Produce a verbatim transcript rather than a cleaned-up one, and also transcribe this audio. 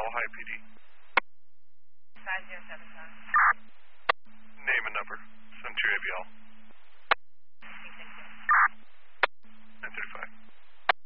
Ohio P D. five zero seven seven. Name and number. Send to A B L.